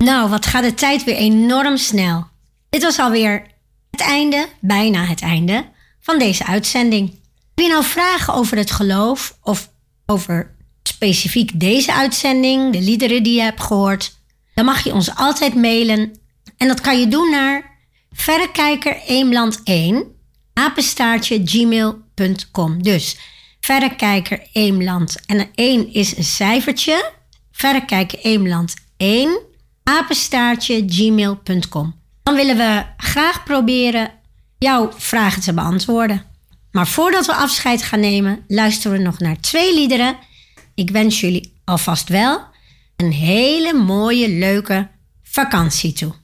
Nou, wat gaat de tijd weer enorm snel. Dit was alweer het einde, bijna het einde, van deze uitzending. Heb je nou vragen over het geloof of over specifiek deze uitzending, de liederen die je hebt gehoord, dan mag je ons altijd mailen. En dat kan je doen naar verrekijkereemland1 @gmail.com. Dus verrekijkereemland en een 1 is een cijfertje. verrekijkereemland1 @gmail.com. Dan willen we graag proberen jouw vragen te beantwoorden. Maar voordat we afscheid gaan nemen, luisteren we nog naar 2 liederen. Ik wens jullie alvast wel een hele mooie, leuke vakantie toe.